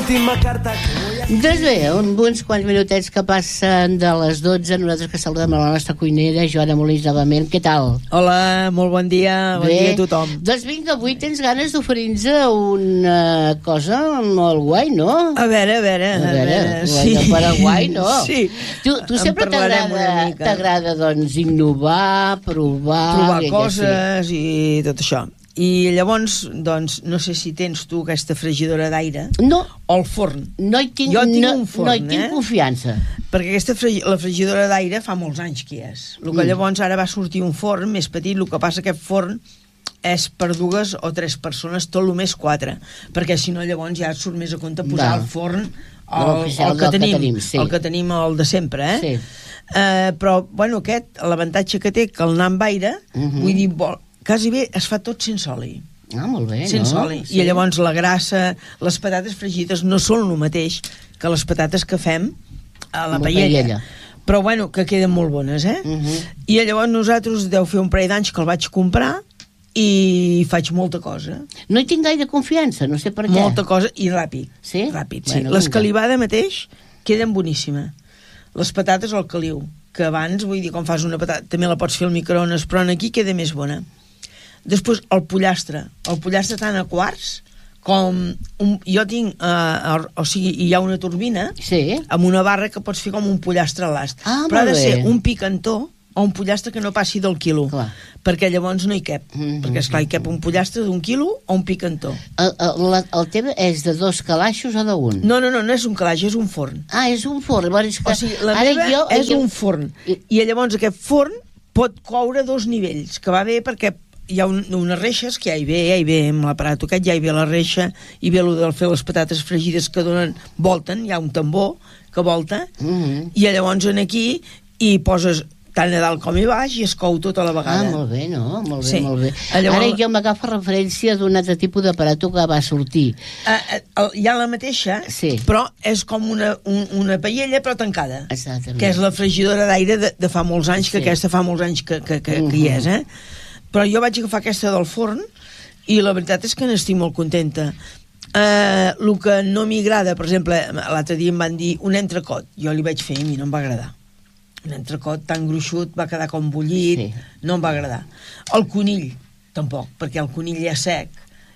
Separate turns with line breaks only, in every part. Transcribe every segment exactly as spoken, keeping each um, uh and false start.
l'última carta que voy a...
Doncs bé, uns quants minutets que passen de les dotze, nosaltres que saludem a la nostra cuinera, Joana Molins, novament. Què tal?
Hola, molt bon dia, bon
bé.
dia a tothom.
Doncs vinga, avui tens ganes d'oferir-nos una cosa molt guai, no?
A veure, a veure,
A veure,
sí.
sí. Paraguai, no?
Sí.
Tu, tu
En
sempre
parlarem
t'agrada,
una mica.
t'agrada, doncs, innovar, provar...
Provar
que
coses i tot això. I llavors, doncs, no sé si tens tu aquesta fregidora d'aire
No,
o el forn.
no hi tinc,
Jo tinc
no,
un forn,
no hi tinc
eh?
confiança.
Perquè aquesta fregi la fregidora d'aire fa molts anys que hi és. El que
Mm.
llavors ara va sortir un forn més petit, el que passa que aquest forn és per dues o tres persones, tot el més quatre, perquè si no llavors ja et surt més a compte posar
Val.
el forn el,
l'oficial
el, que
del que
tenim,
tenim, sí.
el que tenim el de sempre, eh?
Sí.
Uh, però, bueno, aquest, l'avantatge que té, que el anar amb aire,
Mhm.
vull dir, vol, quasi bé es fa tot sense oli.
Ah, molt bé,
Sense
no?
oli. I llavors la grassa, les patates fregides no són el mateix que les patates que fem a la
Amb la
paella.
paella.
Però bueno, que queden molt bones, eh?
Mhm.
I llavors nosaltres deu fer un parell d'anys que el vaig comprar i faig molta cosa.
No hi tinc gaire confiança, no sé per què.
Molta cosa i ràpid.
Sí?
Ràpid, sí.
Bueno,
L'escalivada mateix queden boníssima. Les patates al caliu, que abans, vull dir, quan fas una patata, també la pots fer al microones, però aquí queda més bona. Després, el pollastre. El pollastre tant a quarts com... Un, jo tinc... Uh, o sigui, hi ha una turbina
Sí.
amb una barra que pots fer com un pollastre a l'ast.
Ah,
però ha de
molt
ser
bé.
un picantó o un pollastre que no passi del quilo.
Clar.
Perquè llavors no hi cap.
Mhm.
Perquè, esclar, hi cap un pollastre d'un quilo o un picantó.
El, el, la- el teu és de dos calaixos o d'un?
No, no, no, no és un calaix, és un forn.
Ah, és un forn. Llavors, és que
O sigui, la
ara
meva
jo,
és
jo-
un forn.
I-
I llavors aquest forn pot coure dos nivells, que va bé perquè hi ha un, unes reixes que ja hi ve, ja hi ve amb l'aparat aquest, ja hi ve la reixa, hi ve el de fer les patates fregides que donen, volten, hi ha un tambor que volta,
Mhm.
i llavors en aquí hi poses tant a dalt com a baix i es cou tota la
Ah,
vegada.
molt bé, no? Molt bé,
Sí.
molt bé.
Llavors-
Ara jo m'agafa referència d'un altre tipus d'aparato que va sortir.
Uh, uh, hi ha la mateixa,
Sí.
però és com una, un, una paella però tancada.
Exactament.
Que és la fregidora d'aire de, de fa molts anys, que
Sí.
aquesta fa molts anys que, que, que, que hi és, eh? Però jo vaig agafar aquesta del forn i la veritat és que n'estic molt contenta. Uh, el que no m'agrada, per exemple, l'altre dia em van dir un entrecot, jo li vaig fer i a mi no em va agradar. Un entrecot tan gruixut va quedar com bullit,
Sí.
no em va agradar. El conill, tampoc, perquè el conill ja és sec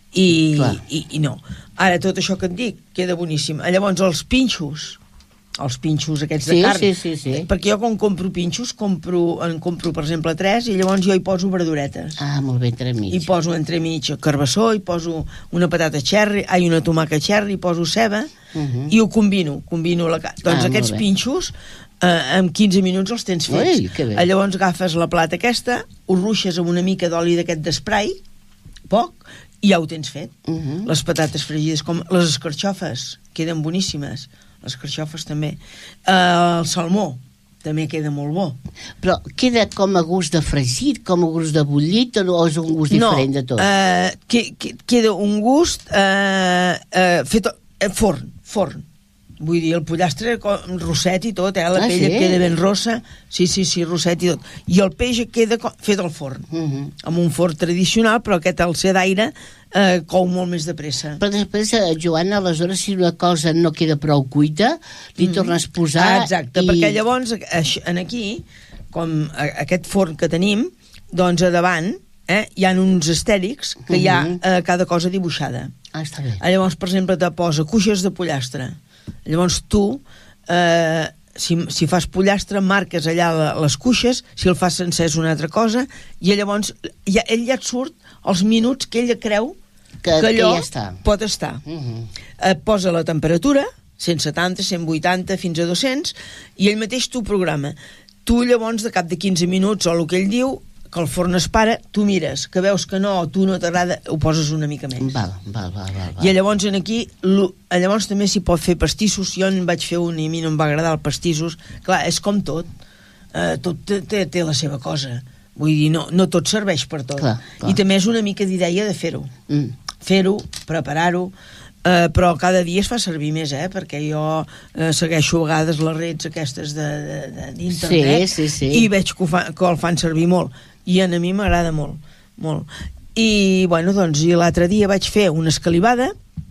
i,
Clar.
i, i no. Ara, tot això que et dic, queda boníssim. Llavors, els pinxos, els pinxos aquests
Sí,
de carn,
sí, sí, sí.
perquè jo quan compro pinxos, compro, en compro, per exemple, tres, i llavors jo hi poso verduretes.
Ah, molt bé, entremig.
Hi poso entremig carbassó, hi poso una patata cherry, ai, una tomaca cherry, hi poso ceba,
Mhm.
i ho combino, combino la carn. Doncs
Ah, molt
aquests
bé.
pinxos, eh, en quinze minuts els tens fets.
Ui, que bé.
Eh, Llavors agafes la plata aquesta, ho ruixes amb una mica d'oli d'aquest d'esprai, poc, i ja ho tens fet.
Mhm.
Les patates fregides, com les escarxofes, queden boníssimes. Les carxofes també. Uh, el salmó també queda molt bo.
Però queda com a gust de fregit, com a gust de bullit, o no, és un gust diferent de tot?
No, uh, que, que, queda un gust uh, uh, fet uh, forn, forn. Vull dir, el pollastre com rosset i tot, eh? La
Ah,
pell
sí?
queda ben rossa. Sí, sí, sí, rosset i tot. I el peix queda com, fet al forn.
Mhm.
Amb un forn tradicional, però aquest al ser d'aire eh, cou molt més de pressa.
Però després, eh, Joana, aleshores, si una cosa no queda prou cuita, li
Mhm.
tornes a posar...
Ah, exacte,
i...
perquè llavors aix- en aquí, com a- aquest forn que tenim, doncs a davant eh, hi ha uns estèrics que hi ha
Mhm.
eh, cada cosa dibuixada.
Ah, està bé.
Ah, Llavors, per exemple, te posa cuixes de pollastre. Llavors tu, eh, si, si fas pollastre, marques allà la, les cuixes, si el fas sencer és una altra cosa, i llavors ja, ell ja et surt els minuts que ella creu
Que,
que
que
allò
ja està.
pot estar.
Mhm.
Et posa la temperatura, cent setanta, cent vuitanta, fins a dos-cents, i ell mateix t'ho programa. Tu llavors, de cap de quinze minuts, o el que ell diu, que el forn es para, tu mires, que veus que no, o tu no t'agrada, ho poses una mica més.
Val, val, val, val, val.
I llavors en aquí, lo- llavors també s'hi pot fer pastissos. Jo en vaig fer un i a mi no em va agradar el pastissos. Clar, és com tot. Uh, tot té, té, té la seva cosa. Vull dir, no, no tot serveix per tot.
Clar, clar.
I també és una mica d'idea de fer-ho.
Mm.
Fer-ho, preparar-ho, uh, però cada dia es fa servir més, eh? Perquè jo uh, segueixo a vegades les redes aquestes de, de, de, d'internet
Sí, sí, sí.
i veig que, ho fa, que el fan servir molt. I a mi m'agrada molt, molt. I, bueno, doncs, i l'altre dia vaig fer una escalivada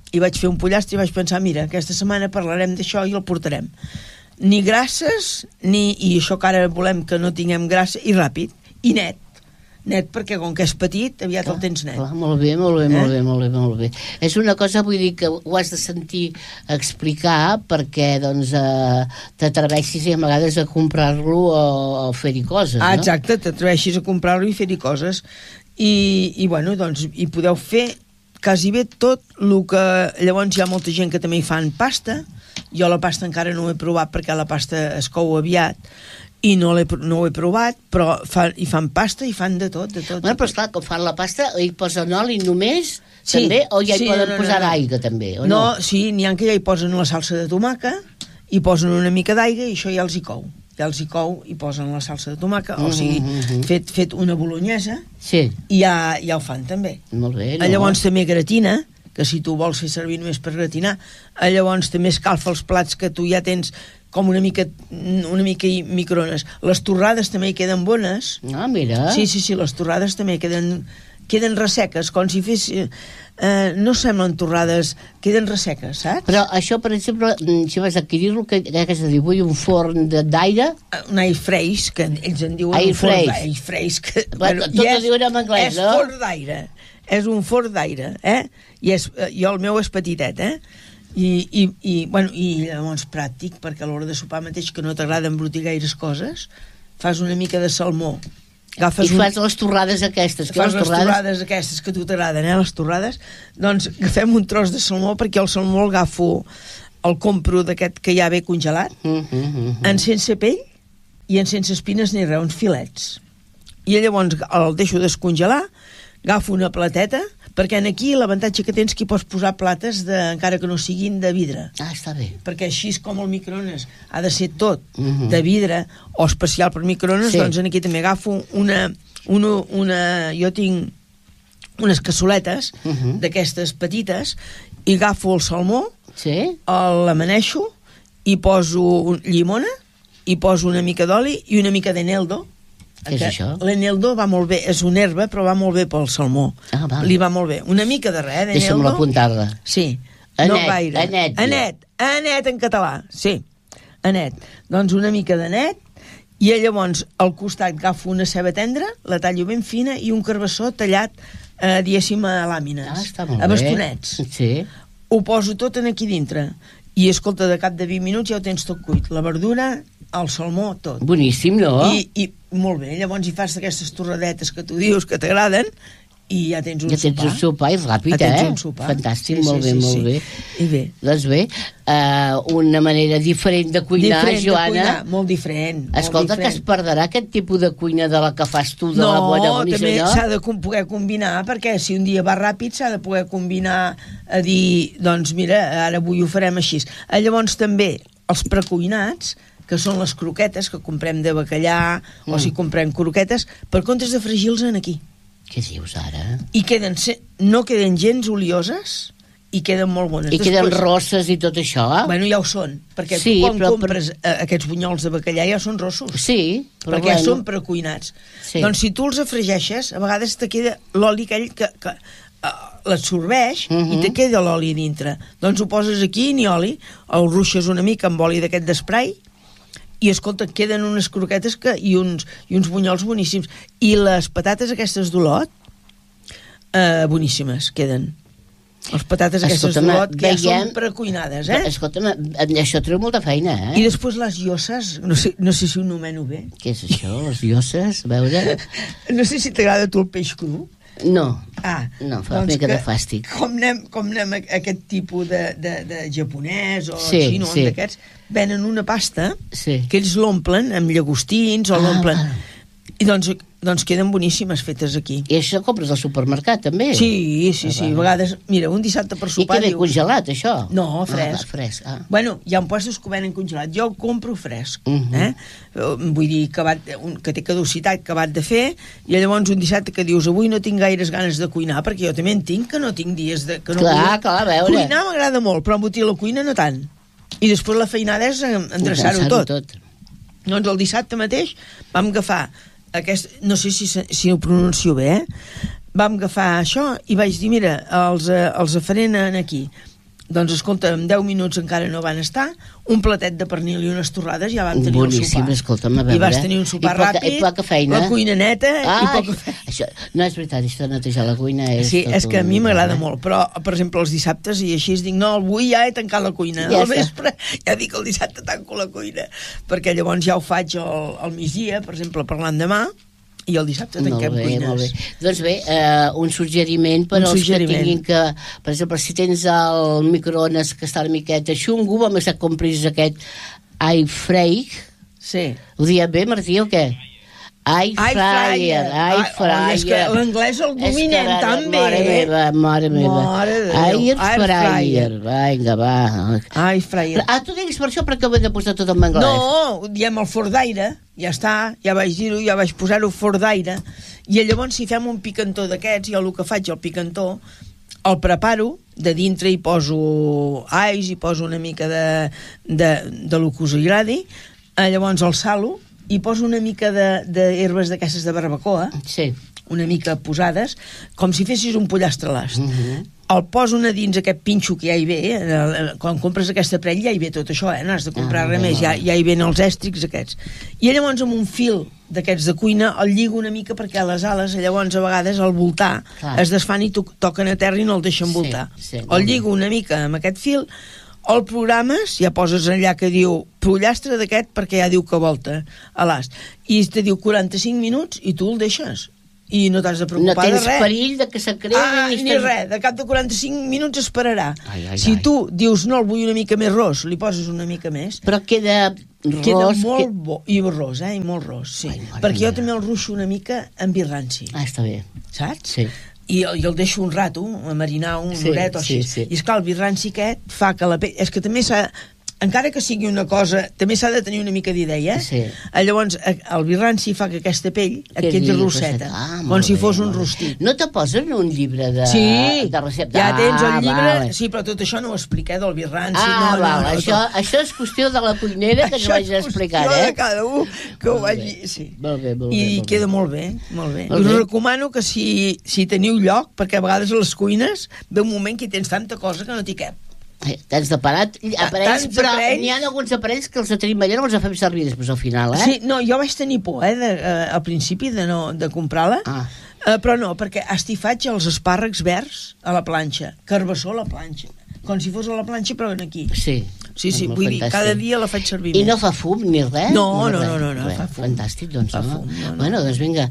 i vaig fer un pollastre i vaig pensar, mira, aquesta setmana parlarem d'això i el portarem. Ni grasses, ni, i això que ara volem que no tinguem grassa, i ràpid, i net. Net, perquè com que és petit, aviat clar, el tens net.
Clar, molt bé, molt bé, eh? molt bé, molt bé, molt bé. És una cosa, vull dir, que ho has de sentir explicar perquè, doncs, eh, t'atreveixis a vegades a comprar-lo o a fer-hi coses,
ah,
no?
Exacte, t'atreveixis a comprar-lo i fer-hi coses. I, i, bueno, doncs, hi podeu fer quasi bé tot el que... Llavors hi ha molta gent que també hi fan pasta. Jo la pasta encara no ho he provat perquè la pasta es cou aviat, i no, no ho he provat, però fa, hi fan pasta i fan de tot, de tot.
Bueno, però esclar, quan fan la pasta, hi posen oli només,
sí,
també, o ja hi
sí,
poden
no, no,
posar
no.
aigua, també, o
no?
no?
No, sí, n'hi ha que ja hi posen la salsa de tomaca, i posen una mica d'aigua, i això ja els hi cou. Ja els hi cou, i posen la salsa de tomaca, mm-hmm. o sigui, mm-hmm. fet, fet una bolognesa,
sí.
i ja, ja ho fan, també.
Molt bé, no?
Llavors també gratina, que si tu vols fer servir només per gratinar, llavors també escalfa els plats que tu ja tens com una mica, una mica i microones. Les torrades també hi queden bones.
Ah, mira.
Sí, sí, sí, les torrades també queden, queden resseques, com si fes... Eh, no semblen torrades, queden resseques, saps?
Però això, per exemple, si vas adquirir-lo, que, que es diu, vull un forn de-
un air freeze, que ells en diuen
air
un forn
freeze.
d'aire freeze. Que,
bueno, tot ho diuen en anglès,
és
no?
És forn d'aire. És un forn d'aire, eh? I és, jo el meu és petitet, eh? I, i, i, bueno, i llavors pràctic, perquè a l'hora de sopar mateix, que no t'agrada embrutir gaires coses, fas una mica de salmó. Agafes
I fas
un...
les torrades aquestes.
Fas les torrades... torrades aquestes que a tu t'agraden, eh, les torrades. Doncs agafem un tros de salmó, perquè el salmó el agafo, el compro d'aquest que ja ve congelat,
mm -hmm.
en sense pell i en sense espines ni res, uns filets. I llavors el deixo descongelar, agafo una plateta, perquè aquí l'avantatge que tens que hi pots posar plates de, encara que no siguin de vidre.
Ah, està bé.
Perquè així com el microones ha de ser tot
Mm-hmm.
de vidre o especial per microones,
Sí.
doncs aquí també agafo una, una, una jo tinc unes cassoletes
Mm-hmm.
d'aquestes petites i agafo el salmó,
Sí?
l'amaneixo i poso un, llimona i poso una mica d'oli i una mica d'eneldo.
Què és això?
L'eneldo va molt bé, és una herba però va molt bé pel salmó.
Ah, val.
Li va molt bé. Una mica de res, d'eneldo.
Deixa'm apuntar-la.
Sí.
Anet,
no gaire.
anet.
Anet, anet en català, sí. Anet. Doncs una mica d'anet i llavors al costat agafo una ceba tendra, la tallo ben fina i un carbassó tallat, eh, diguéssim, a làmines.
Ah, està molt
a
bé.
bastonets.
Sí.
Ho poso tot en aquí dintre. I, escolta, de cap de vint minuts ja ho tens tot cuit. La verdura, el salmó, tot.
Boníssim, no?
I, i molt bé, llavors hi fas aquestes torradetes que tu dius que t'agraden i ja tens un
ja tens
sopar.
un sopar i ràpid,
ja tens
eh?
un sopar.
Fantàstic,
Sí,
molt
sí,
bé,
sí,
molt
sí.
bé.
I bé.
Doncs bé, uh, una manera diferent de cuinar,
Diferent
Joana.
de cuinar, molt diferent.
Escolta,
molt
que es
diferent.
perdrà aquest tipus de cuina de la que fas tu, de
no,
la bona boníssima,
també
no?
s'ha de com- poder combinar, perquè si un dia va ràpid s'ha de poder combinar a dir, doncs mira, ara avui ho farem així. Eh, Llavors també els precuinats, que són les croquetes que comprem de bacallà, mm. o si comprem croquetes, per comptes de fregir-los en aquí.
Què dius ara?
I queden, se- no queden gens olioses i queden molt bones.
I queden
Després-
rosses i tot això?
Bueno, ja ho són, perquè
Sí,
tu quan
però-
compres eh, aquests bunyols de bacallà ja són rossos.
Sí, però
perquè
bueno.
són precuinats.
Sí.
Doncs si tu els afregeixes, a vegades te queda l'oli aquell que, que uh, l'absorbeix
Mhm.
i te queda l'oli dintre. Doncs ho poses aquí, ni oli, el ruixes una mica amb oli d'aquest d'esprai i, escolta, queden unes croquetes que, i, uns, i uns bunyols boníssims. I les patates aquestes d'olot, eh, boníssimes, queden. Les patates aquestes
Escolta'm,
d'olot que ja
veiem-
són precuinades, eh?
Escolta'm, això treu molta feina, eh?
I després les lloses, no sé, no sé si ho nomeno bé.
Què és això, les lloses? A veure...
No sé si t'agrada a tu el peix cru.
No,
Ah,
no, fa una mica
que
de fàstic.
Com anem, com anem a aquest tipus de, de, de japonès o
Sí,
xino,
sí.
d'aquests, venen una pasta
Sí.
que ells l'omplen amb llagostins o
Ah,
l'omplen...
val.
I doncs, doncs queden boníssimes fetes aquí.
I això compres al supermercat, també?
Sí, sí, sí.
Ah,
A
val.
vegades, mira, un dissabte per
I
sopar...
què ve
dius-
congelat, això?
No,
Ah,
fresc.
va, fresc, ah.
Bueno, hi ha puestos que venen congelat. Jo el compro fresc,
Mhm.
eh? Vull dir, acabat, un, que té caducitat, acabat de fer, i llavors un dissabte que dius avui no tinc gaires ganes de cuinar, perquè jo també en tinc, que no tinc dies de... Que no
Clar,
vull...
clar, a veure.
Cuinar m'agrada molt, però embotir la cuina no tant. I després la feinada és endreçar-ho
Endreçar-ho
tot.
tot.
Doncs el dissabte mateix vam agafar aquest, no sé si, si ho pronuncio bé, eh? Vam agafar això i vaig dir, mira, els, eh, els afarenen aquí. Doncs escolta, en deu minuts encara no van estar, un platet de pernil i unes torrades ja vam tenir
Boníssim,
el sopar.
Escolta'm, a veure.
I vas tenir un sopar
I poca,
ràpid,
i poca feina.
la cuina neta
ah,
i poca feina.
Això, no és veritat, això de netejar la cuina és...
Sí, és que a mi m'agrada
eh?
molt, però, per exemple, els dissabtes i així dic, no, avui ja he tancat la cuina.
Ja
al vespre ja dic el dissabte tanco la cuina, perquè llavors ja ho faig al, al migdia, per exemple, per l'endemà, i el dissabte tanquem
molt bé,
cuines.
molt bé. Doncs bé, eh, un suggeriment per
un
als
suggeriment.
que tinguin que... Per exemple, si tens el microones que està una miqueta xungo, vam estar compris aquest air fry.
Sí.
Ho diem bé, Martí, o què? Air fryer, air fryer.
És que l'anglès el dominem tan bé.
Mare meva, mare meva.
Mare de
Air
Déu.
fryer. Vinga, va.
Air fryer.
Ah, tu digues per això perquè ho he de posar tot en anglès.
No, diem el forn d'aire, ja està, ja vaig dir-ho, ja vaig posar-ho forn d'aire, i llavors si fem un picantó d'aquests, jo el que faig, el picantó, el preparo, de dintre hi poso ais, hi poso una mica de, de, de lo que us agradi, llavors el salo, i poso una mica d'herbes de, d'aquestes de barbacoa,
sí.
una mica posades, com si fessis un pollastre a l'ast.
Uh -huh.
El poso a dins aquest pinxo que ja hi ve, eh? Quan compres aquesta parell ja hi ve tot això, eh? No has de comprar ah, res més, ja, ja hi ven els èstrics aquests. I llavors amb un fil d'aquests de cuina el lligo una mica perquè les ales llavors a vegades al voltar clar. Es desfan i to toquen a terra i no el deixen voltar. Sí, sí, el lligo una mica amb aquest fil, el programes, ja poses allà que diu pollastre d'aquest perquè ja diu que volta a l'ast, i te diu quaranta-cinc minuts i tu el deixes i no t'has de preocupar de res.
No tens perill de que s'acrevi
ah, ni, ni res, de cap de quaranta-cinc minuts esperarà.
Ai, ai,
si
ai.
tu dius no, el vull una mica més ros, li poses una mica més,
però queda ros,
queda molt
que...
bo, i ros, eh, i molt ros, sí. Ai, perquè jo també el ruixo una mica amb vi ranci.
Ah, està bé.
Saps?
Sí.
I, i el deixo un rato a marinar un
sí,
horet o així.
Sí, sí.
I esclar, el vi ranci aquest fa que la pell... És que també s'ha... Encara que sigui una cosa, també s'ha de tenir una mica d'idea, eh?
Sí.
Llavors, el vi ranci fa que aquesta pell et quedi rosseta,
ah,
com si
bé,
fos un rostit.
No te posen un llibre de,
sí,
de recepta?
Ja tens el
ah,
llibre,
vale.
sí, però tot això no ho expliqué del vi ranci.
Ah,
no,
val,
no, no,
això, això és qüestió de la cuinera que ens vaig explicar, eh?
Això és de cada un que ho
molt
vagi...
Bé.
Sí.
Molt bé, molt
I
bé. I
queda bé. molt bé, molt bé.
Molt
I us
bé.
recomano que si, si teniu lloc, perquè a vegades a les cuines ve un moment que hi tens tanta cosa que no t'hi cap.
Tants de parat, aparells,
Tants
però
aparells.
n'hi ha alguns aparells que els tenim allà no els fem servir després al final, eh?
Sí, no, jo vaig tenir por, eh, de, eh, al principi de, no, de comprar-la,
ah.
eh, però no, perquè esti faig els espàrrecs verds a la planxa, carbassó a la planxa, com si fos a la planxa però aquí.
Sí.
Sí, sí,
vull
vull dir, cada dia la faig servir
I
més.
no fa fum ni res?
No,
ni
no,
res.
no, no, no,
Bé,
fa fum.
Fantàstic, doncs,
fa
no?
Fum, no, no.
Bueno, doncs vinga,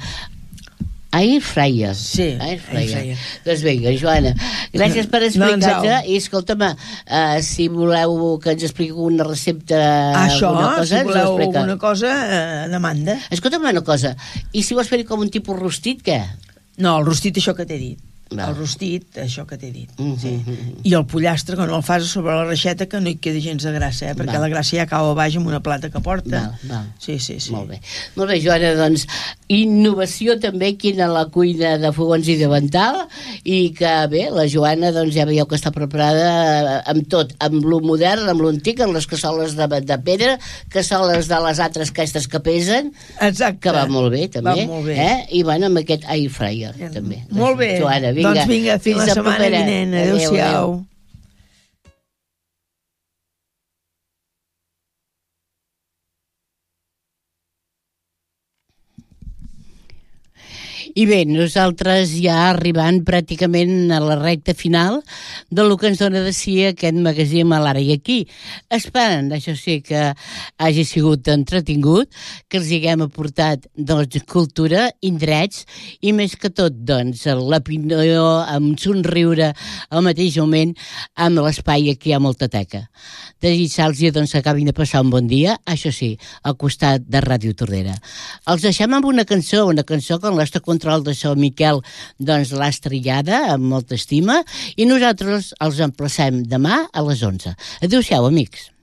air fryer.
Sí,
air fryer.
air fryer.
Doncs vinga, Joana, gràcies per explicar-te i escolta'm, uh, si voleu que ens expliqui una recepta,
això,
alguna cosa,
si voleu
ens
alguna cosa, eh, demanda.
Escolta'm una cosa, i si vols fer com un tipus rostit, què?
No, el rostit, això que t'he dit.
Val.
El rostit, això que t'he dit.
Mm -hmm.
Sí. I el pollastre, quan el fas sobre la reixeta, que no hi quedi gens de grassa, eh? Perquè
Val.
la grassa ja cau a baix amb una plata que porta.
Val, val.
Sí, sí, sí.
Molt bé. Molt bé, Joana, doncs, innovació també aquí en la cuina de fogons i de vental, i que bé, la Joana, doncs ja veieu que està preparada amb tot, amb lo modern, amb lo antic, amb les cassoles de, de pedra, cassoles de les altres aquestes que pesen,
exacte.
que va molt bé, també.
Va molt bé.
Eh? I bueno, amb aquest air fryer, ja, també.
Molt bé.
Joana, vinga.
Doncs vinga, fins, fins la setmana propera. vinent. Adéu-siau. Adéu.
I bé, nosaltres ja arribant pràcticament a la recta final de lo que ens dona de si aquest magasim a l'Ara i Aquí. Esperant, això sí, que hagi sigut entretingut, que els haguem aportat doncs, cultura, indrets i més que tot, doncs, l'opinió amb somriure al mateix moment amb l'espai aquí hi ha molta teca. Desitjar-los doncs, que acabin de passar un bon dia, això sí, al costat de Ràdio Tordera. Els deixem amb una cançó, una cançó que el nostre control de so Miquel doncs l'ha estrellada amb molta estima i nosaltres els emplacem demà a les onze. Adéu-siau, amics.